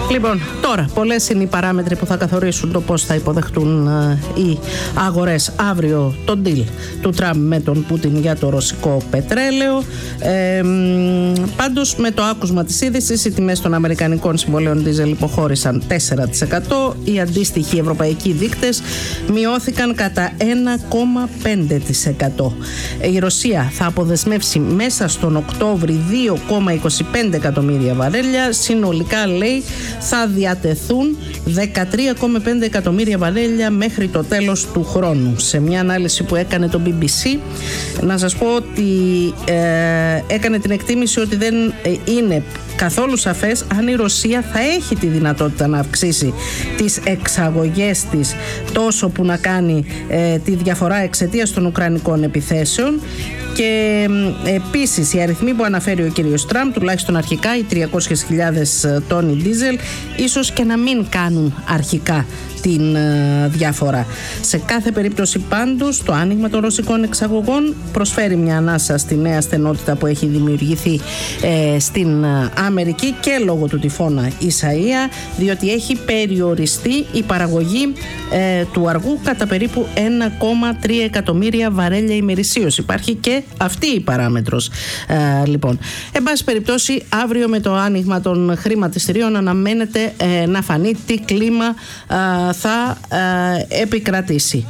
Λοιπόν, τώρα πολλές είναι οι παράμετροι που θα καθορίσουν το πώς θα υποδεχτούν οι αγορές αύριο τον deal του Τραμπ με τον Πούτιν για το ρωσικό πετρέλαιο. Πάντως, με το άκουσμα της είδησης, οι τιμές των αμερικανικών συμβολέων δίζελ υποχώρησαν 4%. Οι αντίστοιχοι ευρωπαϊκοί δείκτες μειώθηκαν κατά 1,5%. Η Ρωσία θα αποδεσμεύσει μέσα στον Οκτώβρη 2,25 εκατομμύρια βαρέλια. Συνολικά, λέει, θα διατεθούν 13,5 εκατομμύρια βαρέλια μέχρι το τέλος του χρόνου. Σε μια ανάλυση που έκανε το BBC, να σας πω ότι έκανε την εκτίμηση ότι δεν είναι καθόλου σαφές αν η Ρωσία θα έχει τη δυνατότητα να αυξήσει τις εξαγωγές της τόσο που να κάνει τη διαφορά εξαιτίας των ουκρανικών επιθέσεων. Και επίσης οι αριθμοί που αναφέρει ο κύριος Τραμπ, τουλάχιστον αρχικά οι 300.000 τόνοι δίζελ, ίσως και να μην κάνουν αρχικά την διαφορά. Σε κάθε περίπτωση πάντως το άνοιγμα των ρωσικών εξαγωγών προσφέρει μια ανάσα στη νέα στενότητα που έχει δημιουργηθεί στην Αμερική και λόγω του τυφώνα Ισαΐα, διότι έχει περιοριστεί η παραγωγή του αργού κατά περίπου 1,3 εκατομμύρια βαρέλια ημερησίως. Υπάρχει και αυτή η παράμετρος. Λοιπόν, εν πάση περιπτώσει, αύριο με το άνοιγμα των χρηματιστηρίων αναμένεται να φανεί τι κλίμα θα επικρατήσει.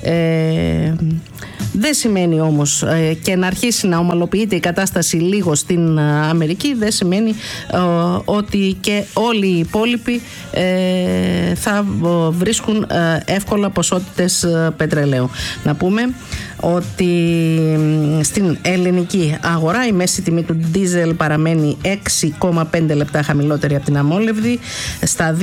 Δεν σημαίνει όμως και να αρχίσει να ομαλοποιείται η κατάσταση λίγο στην Αμερική, δεν σημαίνει ότι και όλοι οι υπόλοιποι θα βρίσκουν εύκολα ποσότητες πετρελαίου. Να πούμε ότι στην ελληνική αγορά η μέση τιμή του ντίζελ παραμένει 6,5 λεπτά χαμηλότερη από την αμόλευδη στα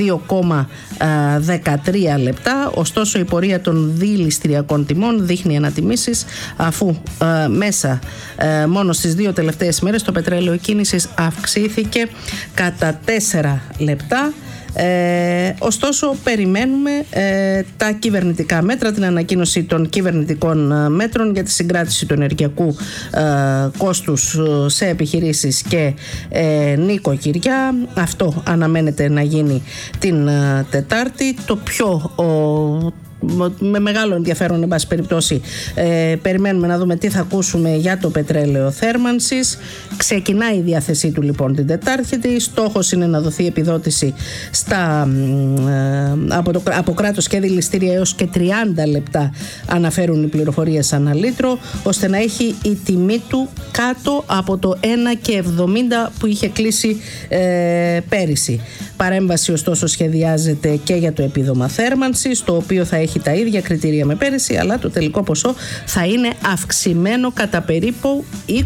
2,13 λεπτά. Ωστόσο η πορεία των διηληστηριακών τιμών δείχνει ανατιμήσεις, αφού μέσα μόνο στις 2 τελευταίες ημέρες το πετρέλαιο κίνησης αυξήθηκε κατά 4 λεπτά. Ωστόσο περιμένουμε τα κυβερνητικά μέτρα, την ανακοίνωση των κυβερνητικών μέτρων για τη συγκράτηση του ενεργειακού κόστους σε επιχειρήσεις και νοικοκυριά. Αυτό αναμένεται να γίνει την Τετάρτη. Το πιο με μεγάλο ενδιαφέρον, εν πάση περιπτώσει, περιμένουμε να δούμε τι θα ακούσουμε για το πετρέλαιο θέρμανσης. Ξεκινάει η διάθεσή του λοιπόν την Τετάρτη. Στόχος είναι να δοθεί επιδότηση από κράτος και δηληστήρια έως και 30 λεπτά, αναφέρουν οι πληροφορίες ανά λίτρο, ώστε να έχει η τιμή του κάτω από το 1,70 που είχε κλείσει πέρυσι. Παρέμβαση ωστόσο σχεδιάζεται και για το επίδομα θέρμανσης, το οποίο θα έχει τα ίδια κριτήρια με πέρυσι, αλλά το τελικό ποσό θα είναι αυξημένο κατά περίπου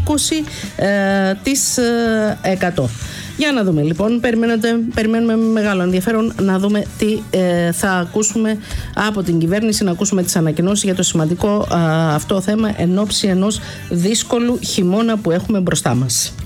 20%. Για να δούμε λοιπόν, περιμένουμε με μεγάλο ενδιαφέρον να δούμε τι θα ακούσουμε από την κυβέρνηση, να ακούσουμε τις ανακοινώσεις για το σημαντικό αυτό θέμα εν ώψη ενός δύσκολου χειμώνα που έχουμε μπροστά μας.